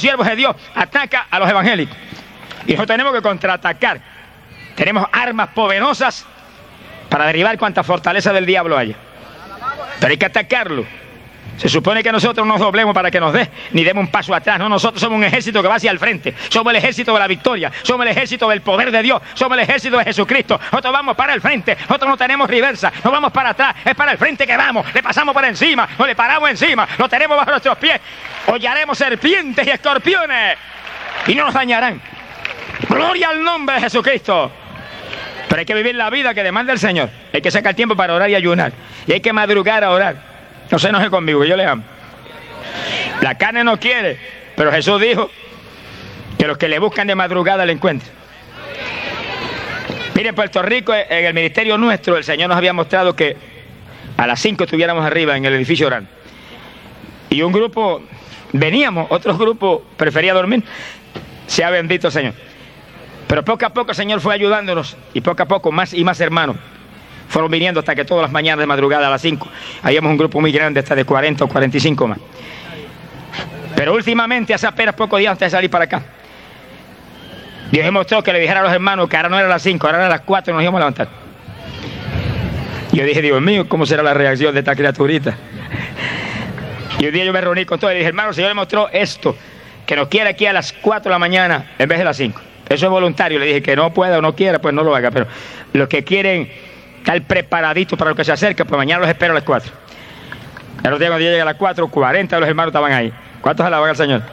siervos de Dios ataca a los evangélicos. Y nosotros tenemos que contraatacar. Tenemos armas poderosas para derribar cuanta fortaleza del diablo haya. Pero hay que atacarlo. Se supone que nosotros no nos doblemos para que nos dé, ni demos un paso atrás. No, nosotros somos un ejército que va hacia el frente. Somos el ejército de la victoria. Somos el ejército del poder de Dios. Somos el ejército de Jesucristo. Nosotros vamos para el frente. Nosotros no tenemos reversa. No vamos para atrás. Es para el frente que vamos. Le pasamos por encima. No le paramos encima. Lo tenemos bajo nuestros pies. Hollaremos serpientes y escorpiones y no nos dañarán. Gloria al nombre de Jesucristo. Pero hay que vivir la vida que demanda el Señor. Hay que sacar tiempo para orar y ayunar. Y hay que madrugar a orar. No se enoje conmigo, que yo le amo. La carne no quiere, pero Jesús dijo que los que le buscan de madrugada le encuentran. Mire, en Puerto Rico, en el ministerio nuestro, el Señor nos había mostrado que a las 5 estuviéramos arriba en el edificio orando. Y un grupo, veníamos, otro grupo prefería dormir. Sea bendito el Señor. Pero poco a poco el Señor fue ayudándonos, y poco a poco más y más hermanos fueron viniendo hasta que todas las mañanas de madrugada a las 5 habíamos un grupo muy grande, hasta de 40 o 45 más. Pero últimamente, hace apenas pocos días antes de salir para acá, Dios me mostró que le dijera a los hermanos que ahora no era las 5, ahora era las 4 y nos íbamos a levantar. Yo dije, Dios mío, ¿cómo será la reacción de esta criaturita? Y un día yo me reuní con todos y dije, hermano, el Señor le mostró esto, que nos quiere aquí a las 4 de la mañana en vez de las 5. Eso es voluntario. Le dije que no pueda o no quiera, pues no lo haga. Pero los que quieren estar preparaditos para lo que se acerca, pues mañana los espero a las 4. El otro día cuando yo llegué a las 4, 40 de los hermanos estaban ahí. ¿Cuántos alaban al Señor?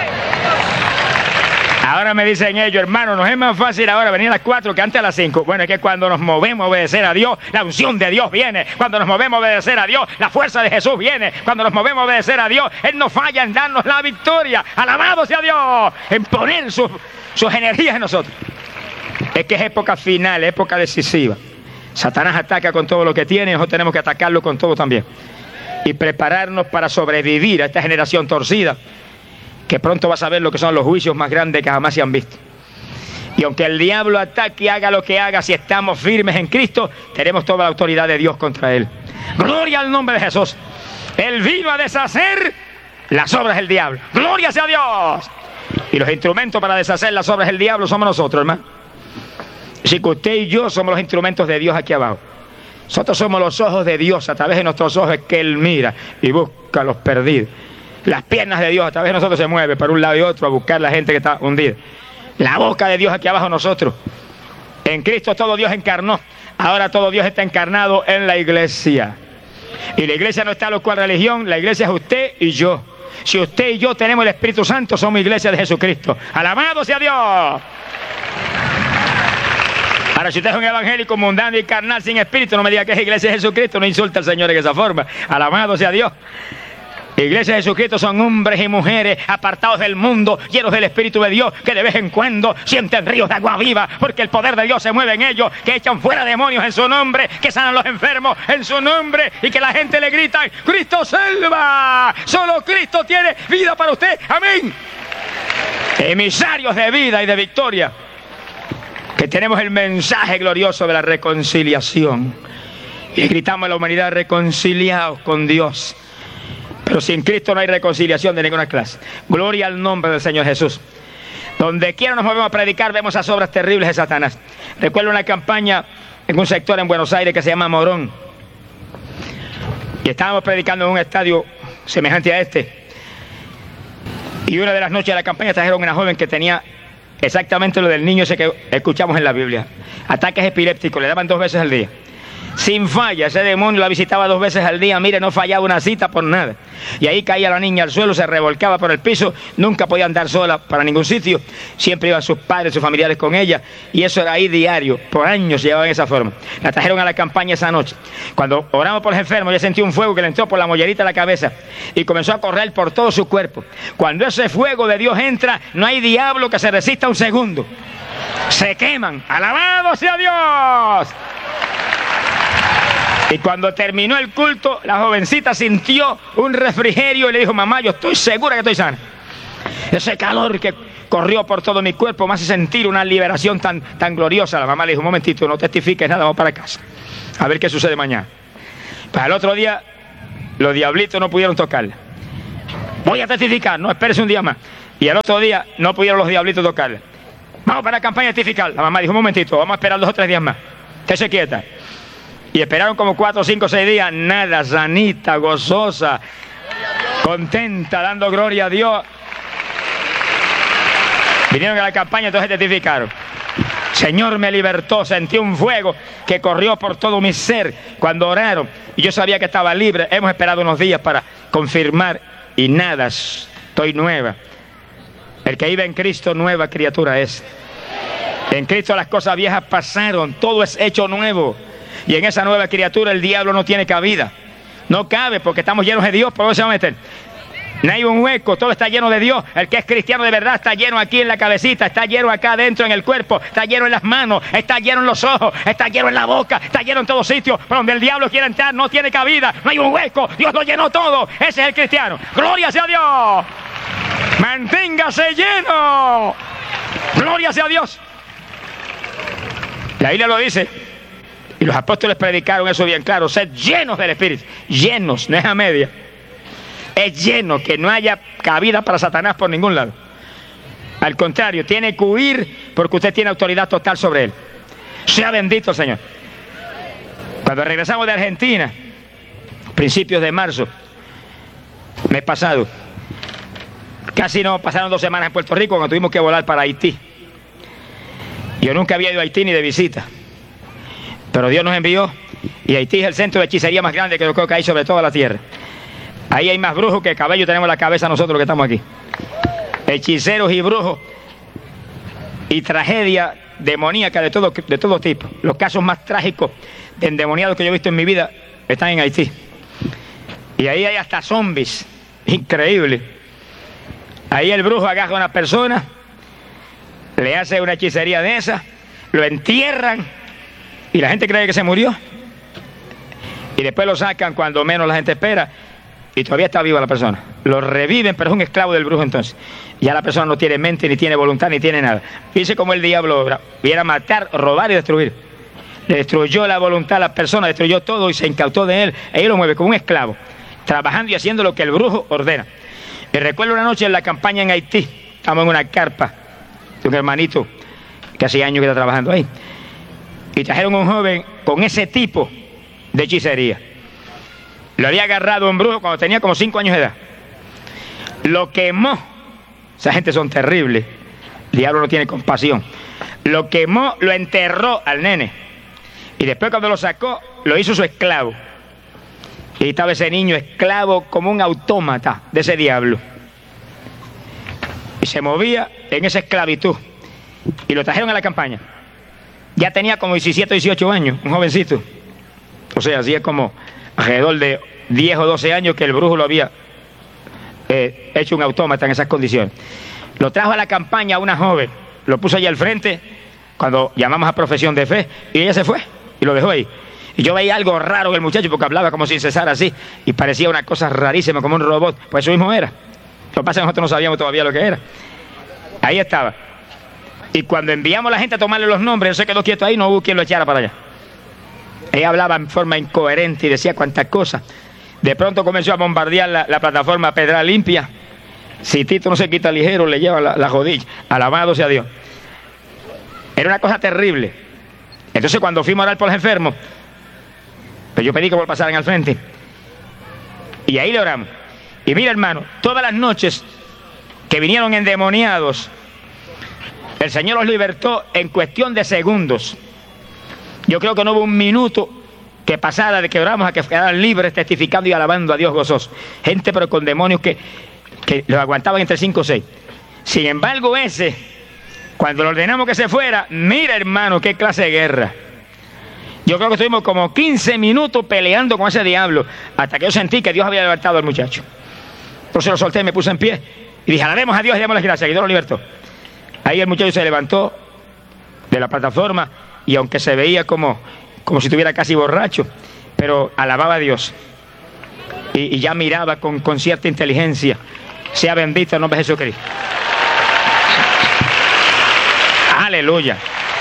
Ahora me dicen ellos, hermano, nos es más fácil ahora venir a las 4 que antes a las 5. Bueno, es que cuando nos movemos a obedecer a Dios, la unción de Dios viene. Cuando nos movemos a obedecer a Dios, la fuerza de Jesús viene. Cuando nos movemos a obedecer a Dios, Él no falla en darnos la victoria. Alabado sea Dios, en poner sus energías en nosotros. Es que es época final, época decisiva. Satanás ataca con todo lo que tiene y nosotros tenemos que atacarlo con todo también. Y prepararnos para sobrevivir a esta generación torcida, que pronto va a saber lo que son los juicios más grandes que jamás se han visto. Y aunque el diablo ataque y haga lo que haga, si estamos firmes en Cristo, tenemos toda la autoridad de Dios contra él. Gloria al nombre de Jesús. Él vino a deshacer las obras del diablo. Gloria sea a Dios. Y los instrumentos para deshacer las obras del diablo somos nosotros, hermano. Así que usted y yo somos los instrumentos de Dios aquí abajo. Nosotros somos los ojos de Dios. A través de nuestros ojos es que Él mira y busca a los perdidos. Las piernas de Dios a través de nosotros se mueven para un lado y otro a buscar a la gente que está hundida. La boca de Dios aquí abajo nosotros. En Cristo todo Dios encarnó. Ahora todo Dios está encarnado en la iglesia. Y la iglesia no está en lo cual religión. La iglesia es usted y yo. Si usted y yo tenemos el Espíritu Santo, somos iglesia de Jesucristo. ¡Alabado sea Dios! Ahora, si usted es un evangélico mundano y carnal sin espíritu, no me diga que es iglesia de Jesucristo, no insulta al Señor en esa forma. Alabado sea Dios. Iglesia de Jesucristo son hombres y mujeres apartados del mundo, llenos del Espíritu de Dios, que de vez en cuando sienten ríos de agua viva, porque el poder de Dios se mueve en ellos, que echan fuera demonios en su nombre, que sanan los enfermos en su nombre, y que la gente le grita, ¡Cristo salva! Solo Cristo tiene vida para usted. ¡Amén! Emisarios de vida y de victoria, que tenemos el mensaje glorioso de la reconciliación. Y gritamos a la humanidad, reconciliados con Dios. Pero sin Cristo no hay reconciliación de ninguna clase. Gloria al nombre del Señor Jesús. Donde quiera nos movemos a predicar, vemos esas obras terribles de Satanás. Recuerdo una campaña en un sector en Buenos Aires que se llama Morón. Y estábamos predicando en un estadio semejante a este. Y una de las noches de la campaña trajeron una joven que tenía exactamente lo del niño ese que escuchamos en la Biblia. Ataques epilépticos, le daban 2 veces al día. Sin falla, ese demonio la visitaba 2 veces al día. Mire, no fallaba una cita por nada. Y ahí caía la niña al suelo, se revolcaba por el piso. Nunca podía andar sola para ningún sitio. Siempre iban sus padres, sus familiares con ella. Y eso era ahí diario. Por años llevaban esa forma. La trajeron a la campaña esa noche. Cuando oramos por los enfermos, yo sentí un fuego que le entró por la mollerita de la cabeza. Y comenzó a correr por todo su cuerpo. Cuando ese fuego de Dios entra, no hay diablo que se resista un segundo. Se queman. ¡Alabado sea Dios! Y cuando terminó el culto, la jovencita sintió un refrigerio y le dijo, mamá, yo estoy segura que estoy sana. Ese calor que corrió por todo mi cuerpo me hace sentir una liberación tan gloriosa. La mamá le dijo, un momentito, no testifiques nada, vamos para casa. A ver qué sucede mañana. Para el otro día, los diablitos no pudieron tocarla. Voy a testificar, no, espérese un día más. Y al otro día no pudieron los diablitos tocarla. Vamos para la campaña testifical. La mamá dijo, un momentito, vamos a esperar 2 o 3 días más. Estése quieta. Y esperaron como 4, 5, 6 días. Nada, sanita, gozosa, contenta, dando gloria a Dios. Vinieron a la campaña, entonces testificaron. Señor me libertó, sentí un fuego que corrió por todo mi ser cuando oraron. Y yo sabía que estaba libre. Hemos esperado unos días para confirmar y nada, estoy nueva. El que vive en Cristo, nueva criatura es. En Cristo las cosas viejas pasaron, todo es hecho nuevo. Y en esa nueva criatura el diablo no tiene cabida. No cabe porque estamos llenos de Dios, ¿por dónde se va a meter? No hay un hueco, todo está lleno de Dios. El que es cristiano de verdad está lleno aquí en la cabecita, está lleno acá adentro en el cuerpo, está lleno en las manos, está lleno en los ojos, está lleno en la boca, está lleno en todos sitios. Pero donde el diablo quiere entrar no tiene cabida, no hay un hueco, Dios lo llenó todo. Ese es el cristiano. ¡Gloria sea a Dios! ¡Manténgase lleno! ¡Gloria sea a Dios! La Biblia lo dice, y los apóstoles predicaron eso bien claro: sed llenos del Espíritu. Llenos, no es a media. Es lleno, que no haya cabida para Satanás por ningún lado. Al contrario, tiene que huir porque usted tiene autoridad total sobre él. Sea bendito el Señor. Cuando regresamos de Argentina, principios de marzo, mes pasado, casi no pasaron 2 semanas en Puerto Rico cuando tuvimos que volar para Haití. Yo nunca había ido a Haití ni de visita, pero Dios nos envió, y Haití es el centro de hechicería más grande que yo creo que hay sobre toda la tierra. Ahí hay más brujos que cabello tenemos en la cabeza nosotros que estamos aquí. Hechiceros y brujos y tragedia demoníaca de todo tipo. Los casos más trágicos de endemoniados que yo he visto en mi vida están en Haití. Y ahí hay hasta zombies. Increíble. Ahí el brujo agarra a una persona, le hace una hechicería de esa, lo entierran y la gente cree que se murió. Y después lo sacan cuando menos la gente espera. Y todavía está viva la persona. Lo reviven, pero es un esclavo del brujo entonces. Ya la persona no tiene mente, ni tiene voluntad, ni tiene nada. Fíjese cómo el diablo viene matar, robar y destruir. Le destruyó la voluntad a la persona, destruyó todo y se incautó de él. Él lo mueve como un esclavo, trabajando y haciendo lo que el brujo ordena. Y recuerdo una noche en la campaña en Haití. Estamos en una carpa de un hermanito que hace años que está trabajando ahí. Y trajeron un joven con ese tipo de hechicería. Lo había agarrado un brujo cuando tenía como 5 años de edad. Lo quemó. Esa gente son terribles. El diablo no tiene compasión. Lo quemó, lo enterró al nene. Y después cuando lo sacó, lo hizo su esclavo. Y estaba ese niño esclavo como un autómata de ese diablo. Y se movía en esa esclavitud. Y lo trajeron a la campaña. Ya tenía como 17 o 18 años, un jovencito. O sea, hacía como alrededor de 10 o 12 años que el brujo lo había hecho un autómata en esas condiciones. Lo trajo a la campaña una joven, lo puso allá al frente cuando llamamos a profesión de fe, y ella se fue y lo dejó ahí. Y yo veía algo raro en el muchacho porque hablaba como sin cesar así y parecía una cosa rarísima, como un robot. Pues eso mismo era. Lo que pasa es que nosotros no sabíamos todavía lo que era. Ahí estaba. Y cuando enviamos a la gente a tomarle los nombres, él se quedó quieto ahí, no hubo quien lo echara para allá. Ella hablaba en forma incoherente y decía cuantas cosas. De pronto comenzó a bombardear la plataforma Pedra Limpia. Si Tito no se quita ligero, le lleva la rodilla. Alabado sea Dios. Era una cosa terrible. Entonces cuando fuimos a orar por los enfermos, pues yo pedí que pasaran al frente. Y ahí le oramos. Y mira, hermano, todas las noches que vinieron endemoniados, el Señor los libertó en cuestión de segundos. Yo creo que no hubo un minuto que pasara de que oramos a que quedaran libres, testificando y alabando a Dios gozoso. Gente pero con demonios que los aguantaban entre 5 o 6. Sin embargo, ese, cuando le ordenamos que se fuera, mira, hermano, qué clase de guerra. Yo creo que estuvimos como 15 minutos peleando con ese diablo, hasta que yo sentí que Dios había levantado al muchacho. Entonces lo solté, me puse en pie y dije, alabemos a Dios y demos las gracias, que Dios lo libertó. Ahí el muchacho se levantó de la plataforma y aunque se veía como si estuviera casi borracho, pero alababa a Dios y ya miraba con cierta inteligencia. Sea bendito el nombre de Jesucristo. Aleluya.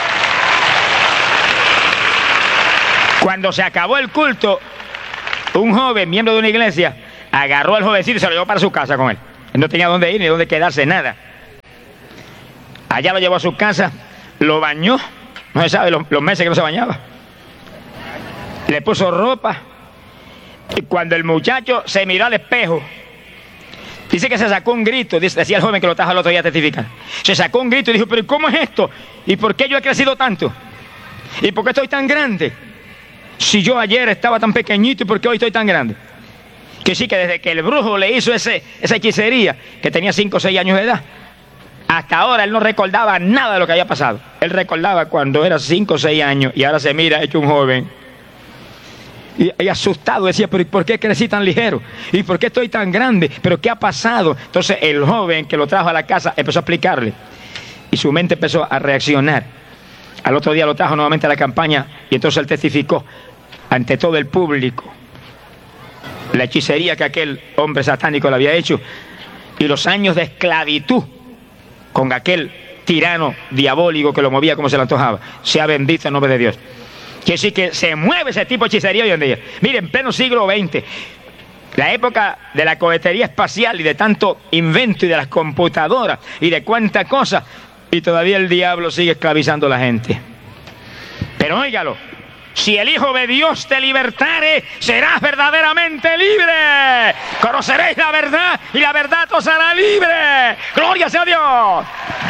Cuando se acabó el culto, un joven, miembro de una iglesia, agarró al jovencito y se lo llevó para su casa con él. Él no tenía dónde ir ni dónde quedarse, nada. Allá lo llevó a su casa, lo bañó, no se sabe los meses que no se bañaba. Le puso ropa, y cuando el muchacho se miró al espejo, dice que se sacó un grito, decía el joven que lo trajo el otro día a testificar. Se sacó un grito y dijo, pero ¿cómo es esto? ¿Y por qué yo he crecido tanto? ¿Y por qué estoy tan grande? Si yo ayer estaba tan pequeñito, ¿y por qué hoy estoy tan grande? Que sí, que desde que el brujo le hizo esa hechicería, que tenía 5 o 6 años de edad, hasta ahora él no recordaba nada de lo que había pasado. Él recordaba cuando era 5 o 6 años y ahora se mira hecho un joven. Y asustado decía, pero ¿por qué crecí tan ligero? ¿Y por qué estoy tan grande? ¿Pero qué ha pasado? Entonces el joven que lo trajo a la casa empezó a explicarle. Y su mente empezó a reaccionar. Al otro día lo trajo nuevamente a la campaña y entonces él testificó ante todo el público la hechicería que aquel hombre satánico le había hecho y los años de esclavitud con aquel tirano diabólico que lo movía como se le antojaba. Sea bendito el nombre de Dios. Quiere decir que se mueve ese tipo de hechicería hoy en día. Miren, en pleno siglo XX, la época de la cohetería espacial y de tanto invento y de las computadoras y de cuánta cosa, y todavía el diablo sigue esclavizando a la gente. Pero óigalo, si el Hijo de Dios te libertare, serás verdaderamente libre. Conoceréis la verdad y la verdad os hará libre. ¡Gloria sea a Dios!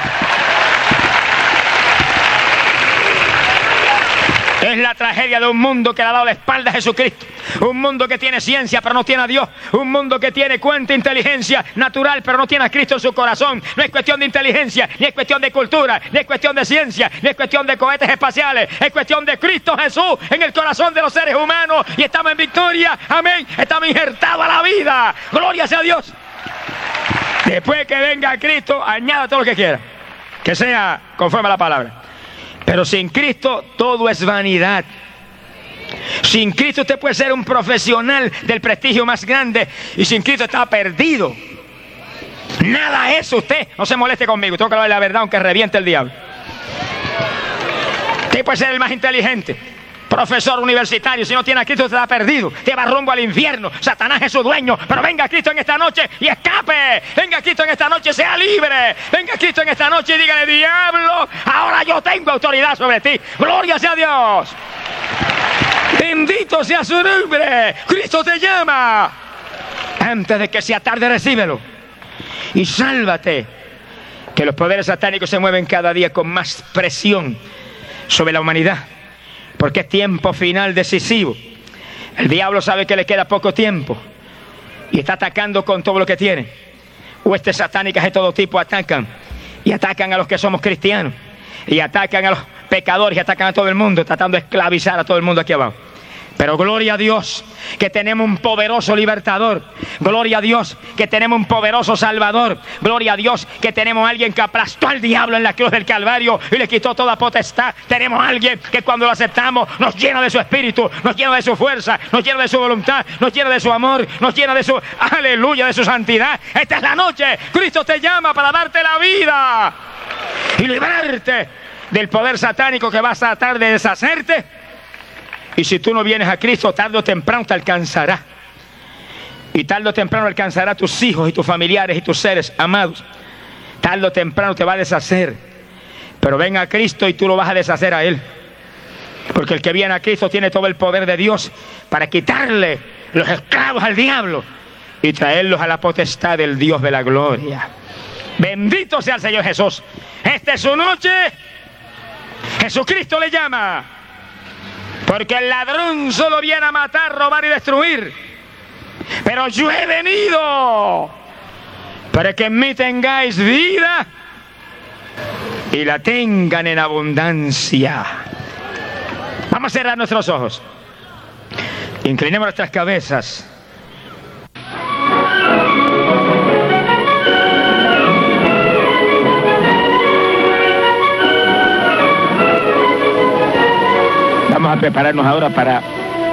Es la tragedia de un mundo que le ha dado la espalda a Jesucristo. Un mundo que tiene ciencia pero no tiene a Dios. Un mundo que tiene cuanta inteligencia natural pero no tiene a Cristo en su corazón. No es cuestión de inteligencia, ni es cuestión de cultura, ni es cuestión de ciencia, ni es cuestión de cohetes espaciales. Es cuestión de Cristo Jesús en el corazón de los seres humanos. Y estamos en victoria, amén. Estamos injertados a la vida. Gloria sea a Dios. Después que venga Cristo, añada todo lo que quiera, que sea conforme a la palabra. Pero sin Cristo todo es vanidad. Sin Cristo usted puede ser un profesional del prestigio más grande y sin Cristo está perdido. Nada es usted. No se moleste conmigo, tengo que hablar la verdad aunque reviente el diablo. Usted puede ser el más inteligente, profesor universitario, si no tiene a Cristo usted está perdido, te va rumbo al infierno. Satanás es su dueño, pero venga Cristo en esta noche y escape. Venga Cristo en esta noche, sea libre. Venga Cristo en esta noche y dígale, diablo, ahora yo tengo autoridad sobre ti. Gloria sea a Dios. Bendito sea su nombre. Cristo te llama. Antes de que sea tarde, recíbelo y sálvate. Que los poderes satánicos se mueven cada día con más presión sobre la humanidad, porque es tiempo final decisivo. El diablo sabe que le queda poco tiempo y está atacando con todo lo que tiene. Huestes satánicas de todo tipo atacan, y atacan a los que somos cristianos, y atacan a los pecadores, y atacan a todo el mundo, tratando de esclavizar a todo el mundo aquí abajo. Pero gloria a Dios que tenemos un poderoso libertador. Gloria a Dios que tenemos un poderoso salvador. Gloria a Dios que tenemos a alguien que aplastó al diablo en la cruz del Calvario y le quitó toda potestad. Tenemos a alguien que cuando lo aceptamos nos llena de su espíritu, nos llena de su fuerza, nos llena de su voluntad, nos llena de su amor, nos llena de su, aleluya, de su santidad. Esta es la noche. Cristo te llama para darte la vida y librarte del poder satánico que va a tratar de deshacerte. Y si tú no vienes a Cristo, tarde o temprano te alcanzará. Y tarde o temprano alcanzará a tus hijos y tus familiares y tus seres amados. Tarde o temprano te va a deshacer. Pero ven a Cristo y tú lo vas a deshacer a Él. Porque el que viene a Cristo tiene todo el poder de Dios para quitarle los esclavos al diablo y traerlos a la potestad del Dios de la gloria. Bendito sea el Señor Jesús. Esta es su noche. Jesucristo le llama. Porque el ladrón solo viene a matar, robar y destruir. Pero yo he venido para que en mí tengáis vida y la tengan en abundancia. Vamos a cerrar nuestros ojos. Inclinemos nuestras cabezas. Vamos a prepararnos ahora para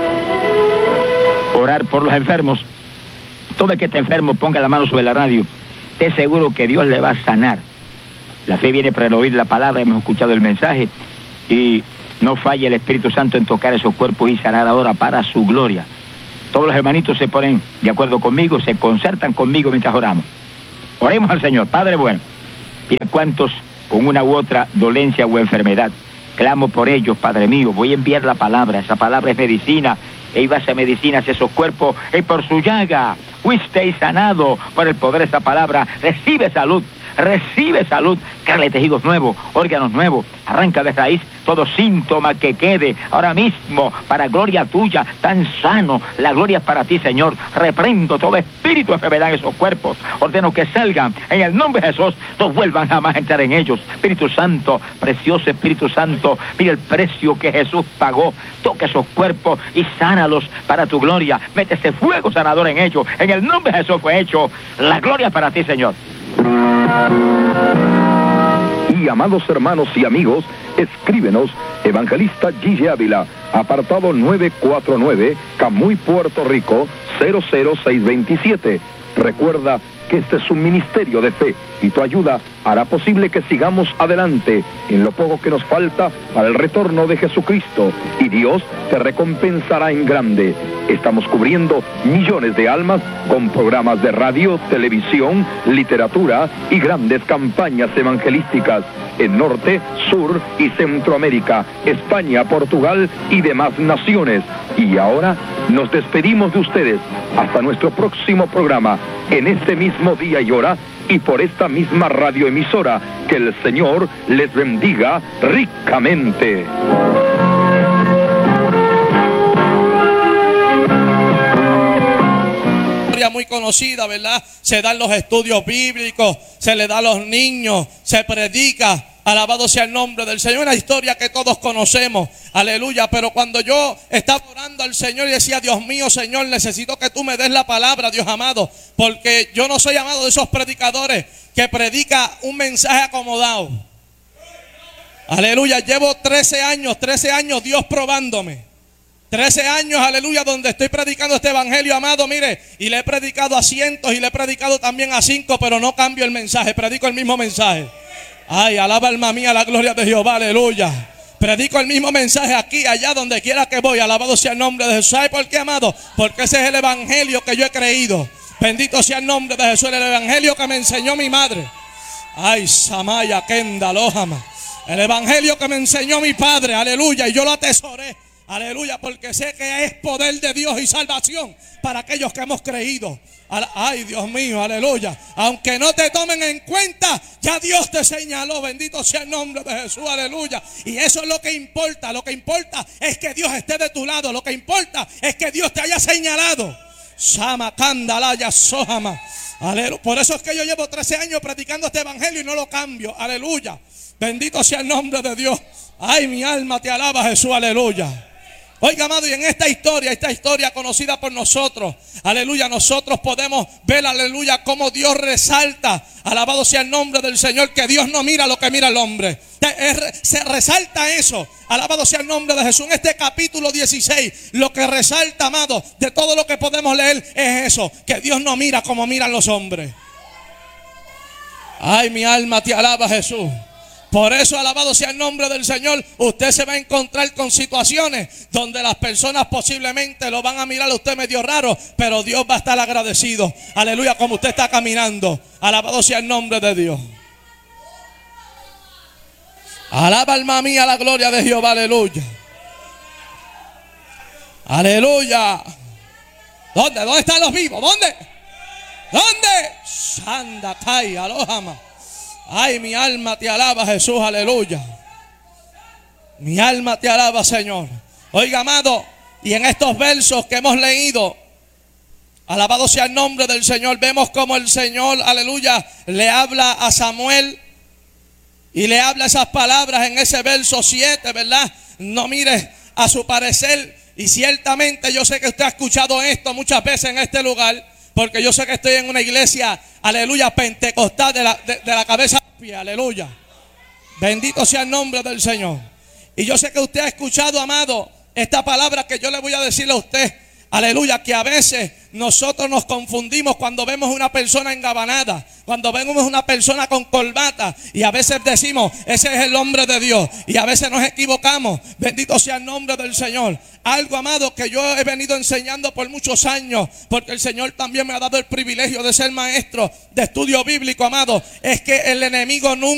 orar por los enfermos. Todo el que esté enfermo ponga la mano sobre la radio. Esté seguro que Dios le va a sanar. La fe viene por el oír la palabra, hemos escuchado el mensaje y no falle el Espíritu Santo en tocar esos cuerpos y sanar ahora para su gloria. Todos los hermanitos se ponen de acuerdo conmigo, se concertan conmigo mientras oramos. Oremos al Señor. Padre bueno, mira cuántos con una u otra dolencia o enfermedad. Clamo por ellos, Padre mío. Voy a enviar la palabra. Esa palabra es medicina. E iba a ser medicina hacia esos cuerpos. Y por su llaga fuisteis sanado. Por el poder de esa palabra. Recibe salud. Recibe salud, créale tejidos nuevos, órganos nuevos, arranca de raíz todo síntoma que quede ahora mismo para gloria tuya, tan sano, la gloria es para ti, Señor. Reprendo todo espíritu de enfermedad en esos cuerpos, ordeno que salgan en el nombre de Jesús, no vuelvan jamás a entrar en ellos. Espíritu Santo, precioso Espíritu Santo, mira el precio que Jesús pagó, toca esos cuerpos y sánalos para tu gloria, mete ese fuego sanador en ellos, en el nombre de Jesús fue hecho, la gloria es para ti, Señor. Y amados hermanos y amigos, escríbenos, Evangelista Gigi Ávila, apartado 949, Camuy, Puerto Rico, 00627. Recuerda que este es un ministerio de fe y tu ayuda hará posible que sigamos adelante en lo poco que nos falta para el retorno de Jesucristo, y Dios te recompensará en grande. Estamos cubriendo millones de almas con programas de radio, televisión, literatura y grandes campañas evangelísticas en Norte, Sur y Centroamérica, España, Portugal y demás naciones. Y ahora nos despedimos de ustedes hasta nuestro próximo programa, en este mismo día y hora, y por esta misma radioemisora. Que el Señor les bendiga ricamente. Muy conocida, ¿verdad? Se dan los estudios bíblicos, se le da a los niños, se predica, alabado sea el nombre del Señor, una historia que todos conocemos, aleluya. Pero cuando yo estaba orando al Señor y decía, Dios mío, Señor, necesito que tú me des la palabra, Dios amado, porque yo no soy amado de esos predicadores que predica un mensaje acomodado, aleluya. Llevo 13 años Dios probándome, 13 años, aleluya, donde estoy predicando este evangelio, amado, mire, y le he predicado a cientos y le he predicado también a 5, pero no cambio el mensaje, predico el mismo mensaje. Ay, alaba alma mía la gloria de Jehová, aleluya. Predico el mismo mensaje aquí, allá, donde quiera que voy, alabado sea el nombre de Jesús. ¿Sabe por qué, amado? Porque ese es el evangelio que yo he creído. Bendito sea el nombre de Jesús, el evangelio que me enseñó mi madre. Ay, Samaya, Kenda, Lohama. El evangelio que me enseñó mi padre, aleluya, y yo lo atesoré. Aleluya, porque sé que es poder de Dios y salvación para aquellos que hemos creído. Ay, Dios mío, aleluya. Aunque no te tomen en cuenta, ya Dios te señaló. Bendito sea el nombre de Jesús, aleluya. Y eso es lo que importa. Lo que importa es que Dios esté de tu lado. Lo que importa es que Dios te haya señalado. Sama, Kandalaya, Sohama. Aleluya. Por eso es que yo llevo 13 años predicando este evangelio y no lo cambio. Aleluya. Bendito sea el nombre de Dios. Ay, mi alma te alaba, Jesús, aleluya. Oiga, amado, y en esta historia conocida por nosotros, aleluya, nosotros podemos ver, aleluya, cómo Dios resalta, alabado sea el nombre del Señor, que Dios no mira lo que mira el hombre. Se resalta eso, alabado sea el nombre de Jesús. En este capítulo 16, lo que resalta, amado, de todo lo que podemos leer es eso, que Dios no mira como miran los hombres. Ay, mi alma te alaba, Jesús. Por eso, alabado sea el nombre del Señor, usted se va a encontrar con situaciones donde las personas posiblemente lo van a mirar a usted medio raro, pero Dios va a estar agradecido. Aleluya, como usted está caminando. Alabado sea el nombre de Dios. Alaba, alma mía, la gloria de Jehová, aleluya. Aleluya. ¿Dónde están los vivos? ¿Dónde? Sanda, Kai, Alohama. Ay, mi alma te alaba, Jesús, aleluya. Mi alma te alaba, Señor. Oiga, amado, y en estos versos que hemos leído, alabado sea el nombre del Señor, vemos como el Señor, aleluya, le habla a Samuel y le habla esas palabras en ese verso 7, ¿verdad? No mire a su parecer, y ciertamente yo sé que usted ha escuchado esto muchas veces en este lugar, porque yo sé que estoy en una iglesia, aleluya, pentecostal de la cabeza a pie, aleluya. Bendito sea el nombre del Señor. Y yo sé que usted ha escuchado, amado, esta palabra que yo le voy a decir a usted, aleluya, que a veces nosotros nos confundimos cuando vemos una persona engabanada, cuando vemos una persona con corbata, y a veces decimos, ese es el hombre de Dios, y a veces nos equivocamos. Bendito sea el nombre del Señor. Algo, amado, que yo he venido enseñando por muchos años, porque el Señor también me ha dado el privilegio de ser maestro de estudio bíblico, amado, es que el enemigo nunca